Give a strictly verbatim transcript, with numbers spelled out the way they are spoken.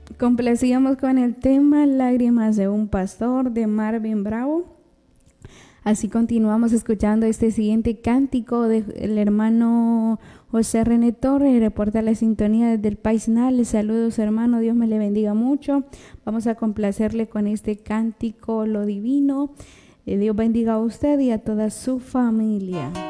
complacíamos con el tema Lágrimas de un pastor de Marvin Bravo. Así continuamos escuchando este siguiente cántico del hermano José René Torres, reporta la sintonía desde el País Nal. Saludos, hermano, Dios me le bendiga mucho. Vamos a complacerle con este cántico, Lo Divino. Dios bendiga a usted y a toda su familia.